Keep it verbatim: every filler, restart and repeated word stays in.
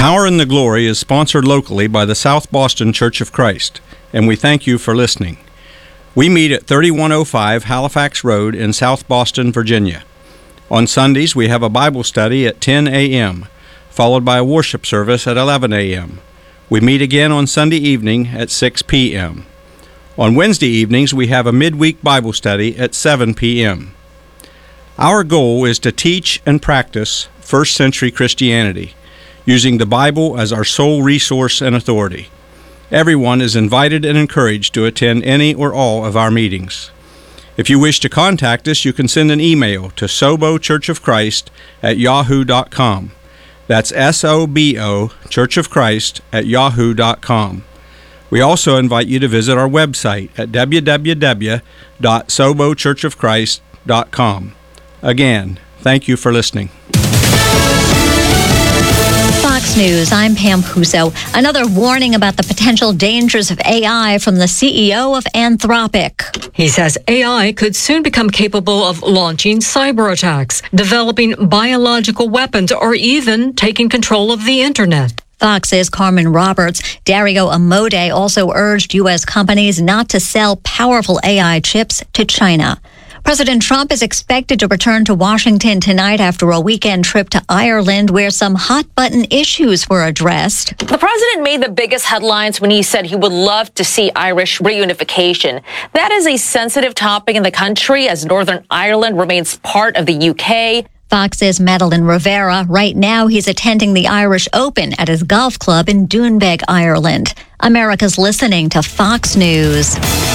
Power in the Glory is sponsored locally by the South Boston Church of Christ, and we thank you for listening. We meet at thirty-one oh five Halifax Road in South Boston, Virginia. On Sundays, we have a Bible study at ten a.m., followed by a worship service at eleven a.m. We meet again on Sunday evening at six p.m. On Wednesday evenings, we have a midweek Bible study at seven p.m. Our goal is to teach and practice first century Christianity, using the Bible as our sole resource and authority. Everyone is invited and encouraged to attend any or all of our meetings. If you wish to contact us, you can send an email to sobo church of christ at yahoo dot com. That's S O B O, Church of Christ, at yahoo dot com. We also invite you to visit our website at w w w dot sobo church of christ dot com. Again, thank you for listening. Fox News, I'm Pam Puso. Another warning about the potential dangers of A I from the C E O of Anthropic. He says A I could soon become capable of launching cyber attacks, developing biological weapons, or even taking control of the internet. Fox's Carmen Roberts. Dario Amodei also urged U S companies not to sell powerful A I chips to China. President Trump is expected to return to Washington tonight after a weekend trip to Ireland where some hot-button issues were addressed. The president made the biggest headlines when he said he would love to see Irish reunification. That is a sensitive topic in the country as Northern Ireland remains part of the U K. Fox's Madeline Rivera. Right now, he's attending the Irish Open at his golf club in Doonbeg, Ireland. America's listening to Fox News.